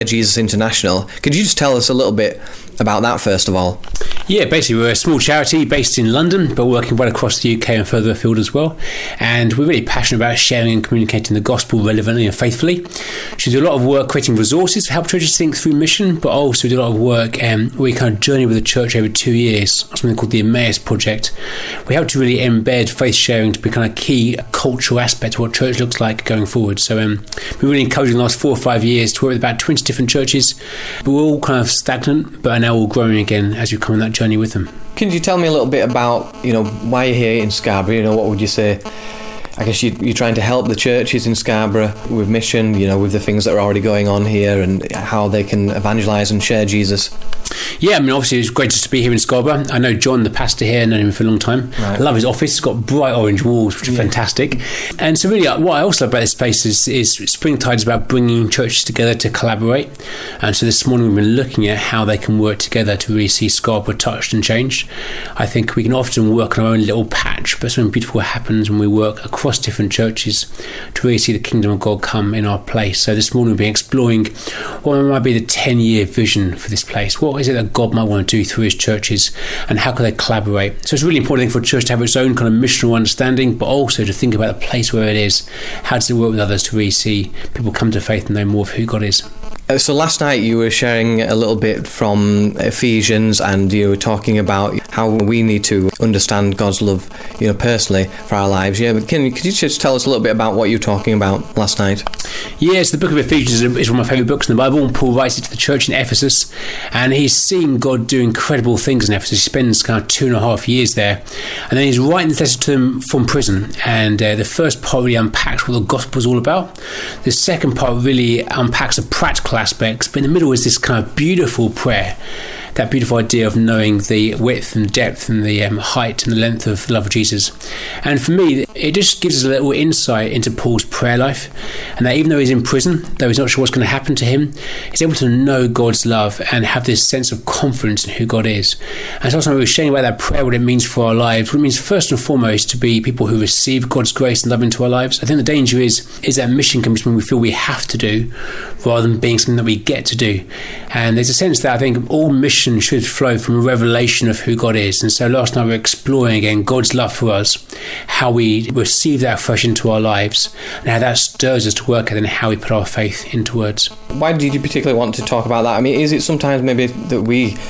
Jesus International. Could you just tell us a little bit about that first of all? Yeah, basically we're a small charity based in London, but working right across the UK and further afield as well. And we're really passionate about sharing and communicating the gospel relevantly and faithfully. So we do a lot of work creating resources to help churches think through mission, but also we do a lot of work where we kind of journey with the church over 2 years, something called the Emmaus Project. We help to really embed faith sharing to be kind of key cultural aspect of what church looks like going forward. So we're really encouraging the last 4 or 5 years to work with about 20 different churches, but we're all kind of stagnant, but are now all growing again as we come on that journey with them. Can you tell me a little bit about, why you're here in Scarborough? What would you say? I guess you're trying to help the churches in Scarborough with mission, with the things that are already going on here and how they can evangelise and share Jesus. Yeah, obviously it's great just to be here in Scarborough. I know John, the pastor here, I've known him for a long time. Right. I love his office. It's got bright orange walls, which are fantastic. And so really what I also love about this place is Springtide is about bringing churches together to collaborate. And so this morning we've been looking at how they can work together to really see Scarborough touched and changed. I think we can often work on our own little patch, but something beautiful happens when we work across different churches to really see the kingdom of God come in our place. So this morning we've been exploring what might be the 10-year vision for this place. What is it that God might want to do through his churches, and how can they collaborate? So it's a really important thing for a church to have its own kind of missional understanding, but also to think about the place where it is. How does it work with others to really see people come to faith and know more of who God is? So last night you were sharing a little bit from Ephesians, and you were talking about how we need to understand God's love, personally for our lives. Yeah, but could you just tell us a little bit about what you were talking about last night? Yes, the book of Ephesians is one of my favourite books in the Bible. Paul writes it to the church in Ephesus, and he's seeing God do incredible things in Ephesus. He spends kind of 2.5 years there, and then he's writing this letter to them from prison. And the first part really unpacks what the gospel is all about. The second part really unpacks the practical aspects, but in the middle is this kind of beautiful prayer, that beautiful idea of knowing the width and depth and the height and the length of the love of Jesus. And for me, it just gives us a little insight into Paul's prayer life, and that even though he's in prison, though he's not sure what's going to happen to him, he's able to know God's love and have this sense of confidence in who God is. And so we were sharing about that prayer, what it means for our lives. What it means first and foremost to be people who receive God's grace and love into our lives. I think the danger is that mission comes when we feel we have to do rather than being something that we get to do. And there's a sense that I think all mission should flow from a revelation of who God is. And so last night we were exploring again God's love for us, how we receive that fresh into our lives, and how that stirs us to work at, and how we put our faith into words. Why did you particularly want to talk about that? I mean, is it sometimes maybe that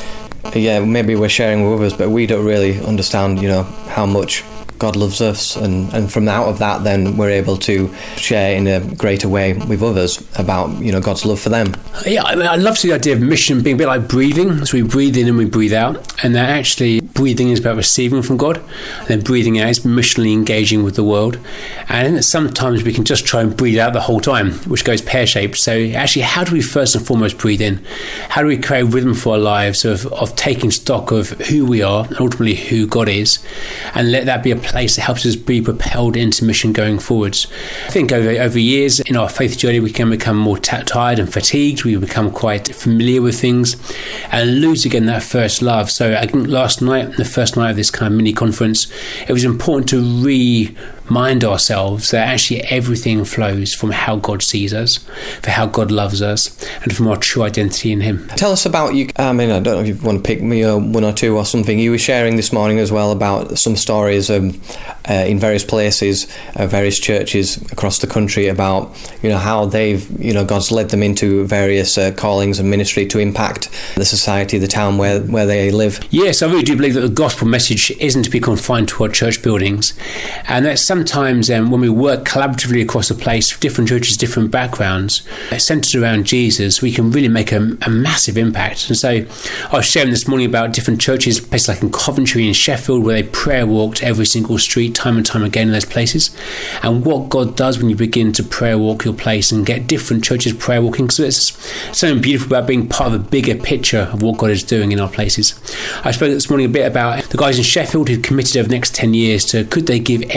maybe we're sharing with others, but we don't really understand, how much God loves us, and from out of that then we're able to share in a greater way with others about God's love for them. Yeah, I love the idea of mission being a bit like breathing. So we breathe in and we breathe out, and that actually breathing is about receiving from God, and then breathing out is missionally engaging with the world. And I think that sometimes we can just try and breathe out the whole time, which goes pear-shaped. So actually, how do we first and foremost breathe in? How do we create a rhythm for our lives of taking stock of who we are and ultimately who God is, and let that be a place that helps us be propelled into mission going forwards? I think over years in our faith journey we can become more tired and fatigued. We become quite familiar with things and lose again that first love. So I think last night, the first night of this kind of mini conference, it was important to remind ourselves that actually everything flows from how God sees us, for how God loves us, and from our true identity in him. Tell us about you. I don't know if you want to pick me one or two or something. You were sharing this morning as well about some stories in various places, various churches across the country about how they've God's led them into various callings and ministry to impact the society, the town where they live. Yes, I really do believe that the gospel message isn't to be confined to our church buildings, and that sometimes when we work collaboratively across a place, different churches, different backgrounds, centered around Jesus, we can really make a massive impact. And so I was sharing this morning about different churches, places like in Coventry and Sheffield, where they prayer walked every single street time and time again in those places, and what God does when you begin to prayer walk your place and get different churches prayer walking. So it's something beautiful about being part of a bigger picture of what God is doing in our places. I spoke this morning a bit about the guys in Sheffield who committed over the next 10 years to, could they give everybody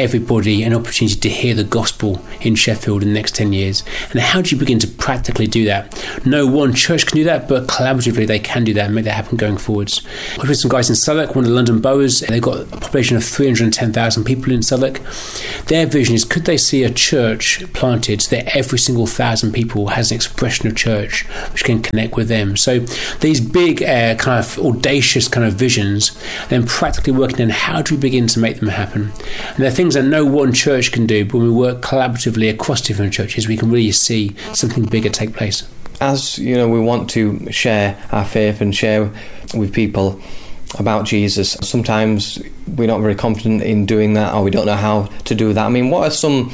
everybody an opportunity to hear the gospel in Sheffield in the next 10 years? And how do you begin to practically do that? No one church can do that, but collaboratively they can do that and make that happen going forwards. I've with some guys in Southwark, one of the London boroughs. They've got a population of 310,000 people in Southwark. Their vision is, could they see a church planted so that every single 1,000 people has an expression of church which can connect with them? So these big kind of audacious kind of visions, then practically working on how do we begin to make them happen. And they're things that no one church can do, but when we work collaboratively across different churches, we can really see something bigger take place. As you know, we want to share our faith and share with people about Jesus. Sometimes we're not very confident in doing that, or we don't know how to do that. I mean, what are some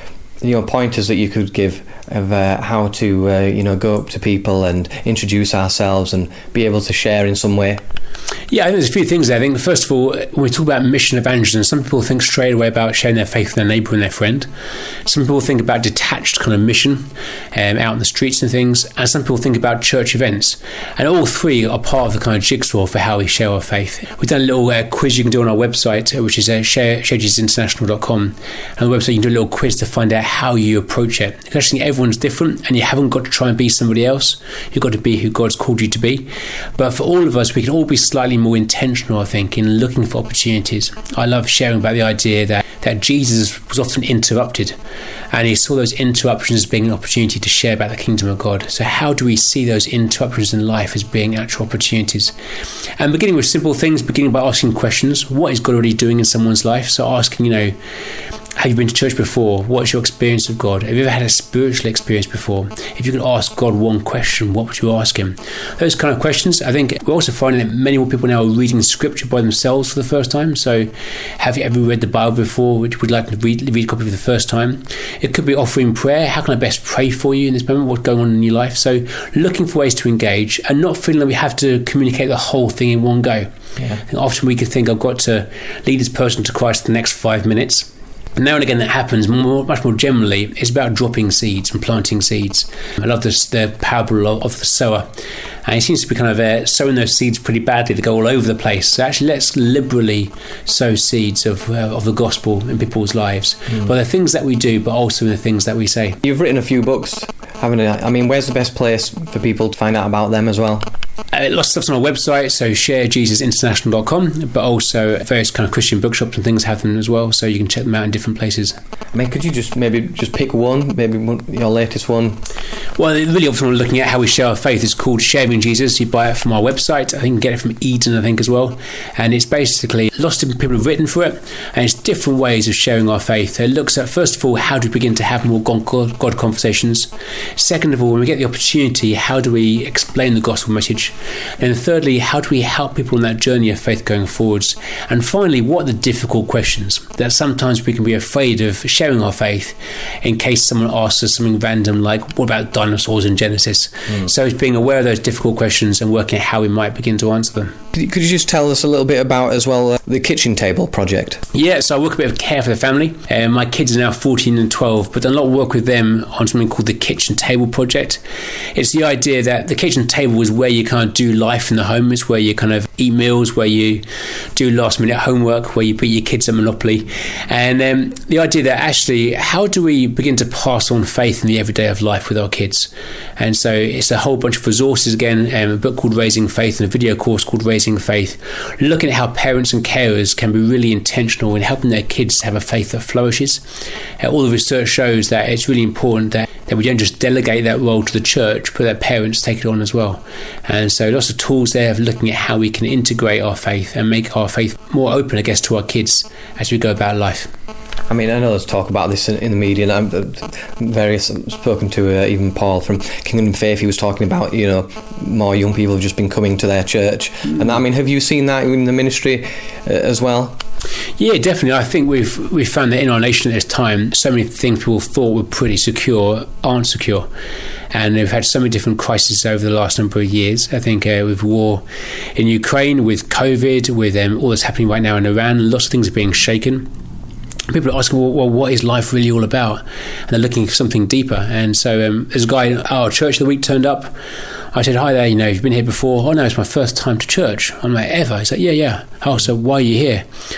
pointers that you could give of how to go up to people and introduce ourselves and be able to share in some way? Yeah, I think there's a few things there. I think, first of all, when we talk about mission evangelism, some people think straight away about sharing their faith with their neighbour and their friend. Some people think about detached kind of mission out in the streets and things. And some people think about church events. And all three are part of the kind of jigsaw for how we share our faith. We've done a little quiz you can do on our website, which is sharejesusinternational.com. And on the website, you can do a little quiz to find out how you approach it. Because actually, everyone's different, and you haven't got to try and be somebody else. You've got to be who God's called you to be. But for all of us, we can all be slightly more intentional, I think, in looking for opportunities. I love sharing about the idea that Jesus was often interrupted, and he saw those interruptions as being an opportunity to share about the kingdom of God. So how do we see those interruptions in life as being actual opportunities? And beginning with simple things, beginning by asking questions. What is God already doing in someone's life? So asking, have you been to church before? What's your experience of God? Have you ever had a spiritual experience before? If you could ask God one question, what would you ask him? Those kind of questions. I think we're also finding that many more people now are reading scripture by themselves for the first time. So have you ever read the Bible before, which would like to read a copy for the first time? It could be offering prayer. How can I best pray for you in this moment? What's going on in your life? So looking for ways to engage and not feeling that we have to communicate the whole thing in one go. Yeah. I think often we could think, I've got to lead this person to Christ in the next 5 minutes. And now and again that happens much more generally. It's about dropping seeds and planting seeds. I love the parable of the sower. And he seems to be kind of sowing those seeds pretty badly. They go all over the place. So actually let's liberally sow seeds of the gospel in people's lives. By the things that we do, but also in the things that we say. You've written a few books, haven't you? I mean, where's the best place for people to find out about them as well? Lots of stuff's on our website, so sharejesusinternational.com, but also various kind of Christian bookshops and things have them as well, so you can check them out in different places. I mean, could you just pick one, your latest one? Well, really often we're looking at how we share our faith. It's called Sharing Jesus. You buy it from our website. I think you can get it from Eden, I think, as well. And it's basically lots of different people have written for it, and it's different ways of sharing our faith. It looks at, first of all, how do we begin to have more God conversations? Second of all, when we get the opportunity, how do we explain the gospel message? And thirdly, how do we help people on that journey of faith going forwards? And finally, what are the difficult questions that sometimes we can be afraid of sharing our faith in case someone asks us something random like, what about dinosaurs in Genesis? So it's being aware of those difficult questions and working out how we might begin to answer them. Could you just tell us a little bit about as well the kitchen table project? Yeah, so I work a bit of care for the family. My kids are now 14 and 12, but done a lot of work with them on something called the kitchen table project. It's the idea that the kitchen table is where you kind of do life in the home. It's where you kind of eat meals, where you do last minute homework, where you beat your kids at Monopoly. And the idea that actually, how do we begin to pass on faith in the everyday of life with our kids? And so it's a whole bunch of resources again, a book called Raising Faith and a video course called Raising Faith, looking at how parents and carers can be really intentional in helping their kids have a faith that flourishes. All the research shows that it's really important that we don't just delegate that role to the church, but that parents take it on as well. And so lots of tools there of looking at how we can integrate our faith and make our faith more open, I guess, to our kids as we go about life. I mean, I know there's talk about this in the media, and I've spoken to even Paul from Kingdom Faith. He was talking about, more young people have just been coming to their church. And I mean, have you seen that in the ministry as well? Yeah, definitely. I think we've found that in our nation at this time, so many things people thought were pretty secure aren't secure. And we've had so many different crises over the last number of years. I think with war in Ukraine, with COVID, with all that's happening right now in Iran, lots of things are being shaken. People are asking, well, what is life really all about? And they're looking for something deeper. And so there's a guy at our church the week turned up. I said, hi there, you've been here before? Oh no, it's my first time to church. I'm like, ever? He's like, yeah. Oh, so why are you here?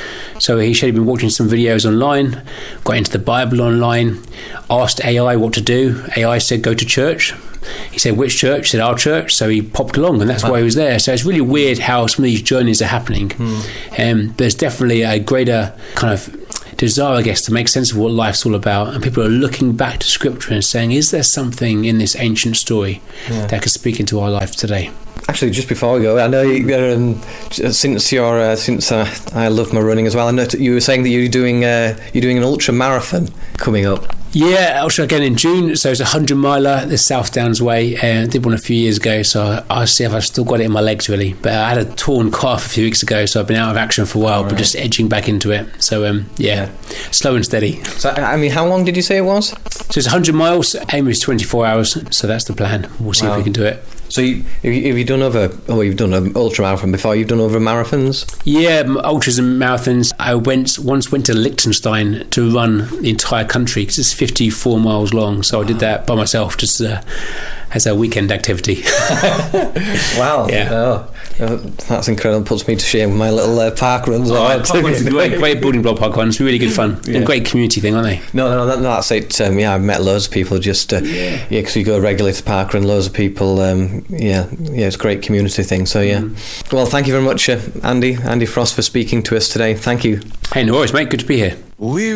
So he said he'd been watching some videos online, got into the Bible online, asked AI what to do. AI said, go to church. He said, which church? He said, our church. So he popped along, and that's why he was there. So it's really weird how some of these journeys are happening. There's definitely a greater kind of desire, I guess, to make sense of what life's all about. And people are looking back to Scripture and saying, is there something in this ancient story that could speak into our life today? Actually, just before we go, I know since I love my running as well. I know you were saying that you're doing an ultra marathon coming up. Yeah, ultra again in June. So it's a 100-miler, the South Downs Way. I did one a few years ago, so I'll see if I've still got it in my legs, really. But I had a torn calf a few weeks ago, so I've been out of action for a while, but just edging back into it. So, slow and steady. So, I mean, how long did you say it was? So it's 100 miles. Aim is 24 hours, so that's the plan. We'll see if we can do it. So you've done you've done an ultra marathon before. You've done other marathons. Yeah, ultras and marathons. I once went to Liechtenstein to run the entire country because it's 54 miles long. So I did that by myself, just as a weekend activity. Wow! Yeah, that's incredible. Puts me to shame with my little park runs. Great building block park runs. Really good fun. Yeah. And great community thing, aren't they? No, that's it. I've met loads of people just because you go regularly to park run. Loads of people. It's a great community thing. So well, thank you very much, Andy Frost, for speaking to us today. Thank you. Hey, no worries, mate. Good to be here.